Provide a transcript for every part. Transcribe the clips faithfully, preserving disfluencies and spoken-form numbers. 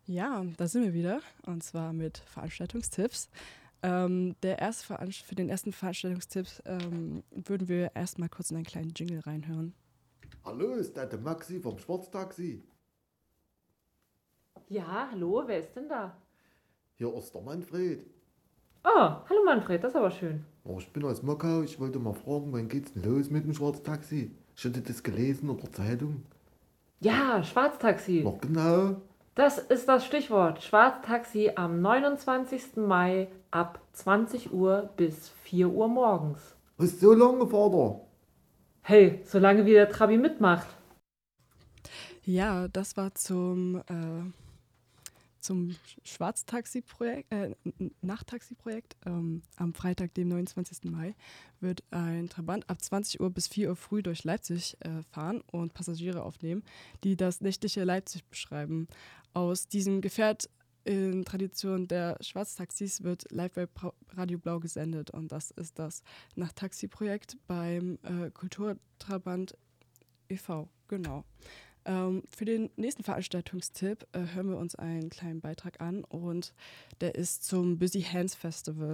Ja, da sind wir wieder und zwar mit Veranstaltungstipps. Ähm, der erste Veranst- für den ersten Veranstaltungstipp ähm, würden wir erstmal kurz in einen kleinen Jingle reinhören. Hallo, ist das der Maxi vom Schwarztaxi? Ja, hallo, wer ist denn da? Hier ist der Manfred. Oh, hallo Manfred, das ist aber schön. Oh, ich bin aus Mockau. Ich wollte mal fragen, wann geht's denn los mit dem Schwarztaxi? Ich hatte das gelesen in der Zeitung. Ja, Schwarztaxi. Noch genau. Das ist das Stichwort. Schwarztaxi am neunundzwanzigsten Mai ab zwanzig Uhr bis vier Uhr morgens. Was so lange, Vater? Hey, solange wie der Trabi mitmacht. Ja, das war zum, äh, zum Schwarztaxi-Projekt, äh, N- Nachttaxi-Projekt. Ähm, am Freitag, dem neunundzwanzigsten Mai, wird ein Trabant ab zwanzig Uhr bis vier Uhr früh durch Leipzig äh, fahren und Passagiere aufnehmen, die das nächtliche Leipzig beschreiben. Aus diesem Gefährt in Tradition der Schwarztaxis wird Live-Web Radio Blau gesendet und das ist das Nachttaxi-Projekt beim äh, Kulturtrabant e V. Genau. Ähm, für den nächsten Veranstaltungstipp äh, hören wir uns einen kleinen Beitrag an und der ist zum Busy Hands Festival.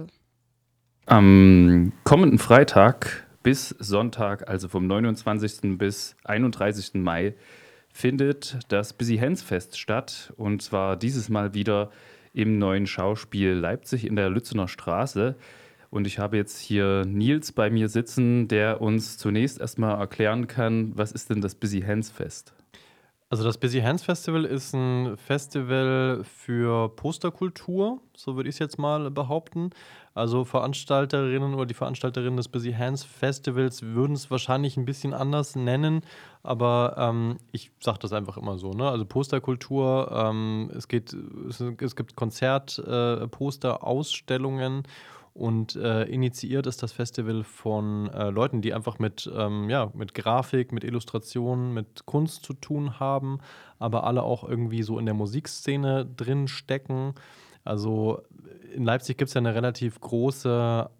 Am kommenden Freitag bis Sonntag, also vom neunundzwanzigsten bis einunddreißigsten Mai, findet das Busy Hands Fest statt. Und zwar dieses Mal wieder im neuen Schauspiel Leipzig in der Lützener Straße. Und ich habe jetzt hier Nils bei mir sitzen, der uns zunächst erstmal erklären kann, was ist denn das Busy Hands Fest? Also das Busy Hands Festival ist ein Festival für Posterkultur, so würde ich es jetzt mal behaupten. Also Veranstalterinnen oder die Veranstalterinnen des Busy Hands Festivals würden es wahrscheinlich ein bisschen anders nennen, aber ähm, ich sage das einfach immer so. Ne? Also Posterkultur, ähm, es geht, es, es gibt Konzertposter, äh, Poster, Ausstellungen. Und äh, initiiert ist das Festival von äh, Leuten, die einfach mit, ähm, ja, mit Grafik, mit Illustrationen, mit Kunst zu tun haben, aber alle auch irgendwie so in der Musikszene drin stecken. Also in Leipzig gibt es ja eine relativ große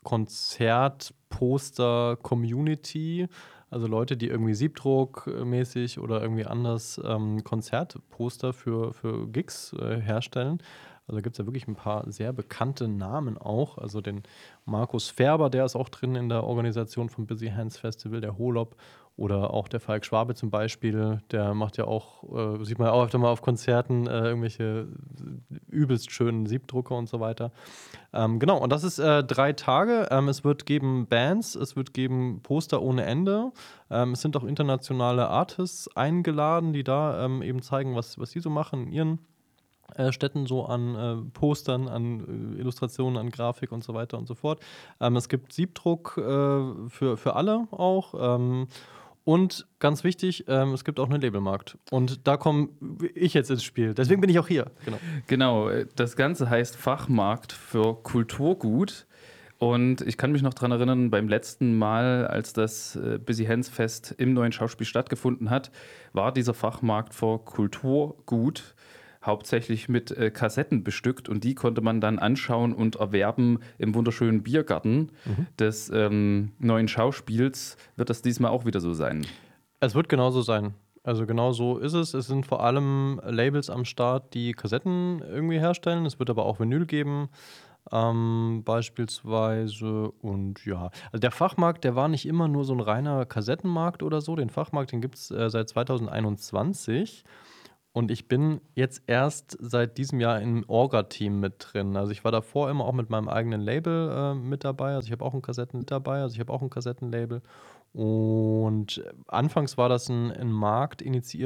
Konzertposter-Community. Also Leute, die irgendwie Siebdruck-mäßig oder irgendwie anders ähm, Konzertposter für, für Gigs äh, herstellen. Also gibt es ja wirklich ein paar sehr bekannte Namen auch. Also den Markus Färber, der ist auch drin in der Organisation vom Busy Hands Festival, der Holob. Oder auch der Falk Schwabe zum Beispiel, der macht ja auch, äh, sieht man ja auch öfter mal auf Konzerten, äh, irgendwelche übelst schönen Siebdrucker und so weiter. Ähm, genau, und das ist äh, drei Tage. Ähm, es wird geben Bands, es wird geben Poster ohne Ende. Ähm, es sind auch internationale Artists eingeladen, die da ähm, eben zeigen, was, was sie so machen in ihren äh, Städten, so an äh, Postern, an äh, Illustrationen, an Grafik und so weiter und so fort. Ähm, es gibt Siebdruck äh, für, für alle auch. Ähm, und ganz wichtig, ähm, es gibt auch einen Labelmarkt. Und da komme ich jetzt ins Spiel. Deswegen bin ich auch hier. Genau. Genau, äh, das Ganze heißt Fachmarkt für Kulturgut. Und ich kann mich noch daran erinnern, beim letzten Mal, als das äh, Busy Hands Fest im neuen Schauspiel stattgefunden hat, war dieser Fachmarkt für Kulturgut hauptsächlich mit äh, Kassetten bestückt und die konnte man dann anschauen und erwerben im wunderschönen Biergarten Mhm. des ähm, neuen Schauspiels. Wird das diesmal auch wieder so sein? Es wird genauso sein. Also genau so ist es. Es sind vor allem Labels am Start, die Kassetten irgendwie herstellen. Es wird aber auch Vinyl geben, ähm, beispielsweise. Und ja, also der Fachmarkt, der war nicht immer nur so ein reiner Kassettenmarkt oder so. Den Fachmarkt, den gibt es äh, seit zweitausendeinundzwanzig. Und ich bin jetzt erst seit diesem Jahr im Orga-Team mit drin. Also ich war davor immer auch mit meinem eigenen Label äh, mit dabei. Also ich habe auch ein Kassetten mit dabei. Also ich habe auch ein Kassettenlabel. Und äh, anfangs war das ein, ein Markt initiiert